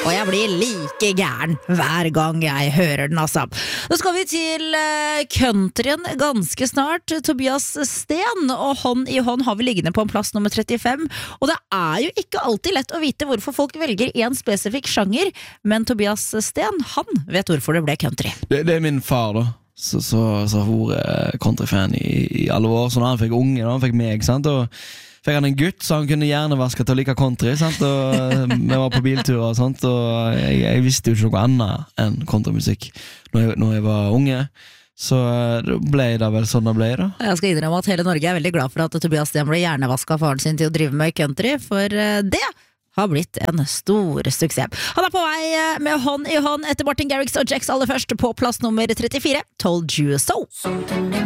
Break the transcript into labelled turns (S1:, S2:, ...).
S1: Og jeg blir like gæren hver gang jeg hører den, altså. Nå skal vi til countryen ganske snart. Tobias Sten og Hånd i hånd har vi liggende på en plass nummer 35. Og det er jo ikke alltid lett å vite hvorfor folk velger en spesifikk sjanger, men Tobias Sten, han vet hvorfor det ble country.
S2: Det er min far, da. Så hun countryfan i alle år. Så når han fikk unge, da han fikk meg, sant? Og fikk han en gutt, så han kunne hjernevaske til å like country, sant? Og vi var på bilturer og sånt, og jeg visste jo ikke noe annet enn countrymusikk når jeg var unge. Så ble det vel sånn det ble, da.
S1: Jeg skal innrømme at hele Norge er veldig glad for at Tobias Sten ble hjernevaska av faren sin til å drive med country, for det har blitt en stor suksess. Han er på vei med Hånd i hånd etter Martin Garrix og Jax aller først på plass nummer 34, Told You So.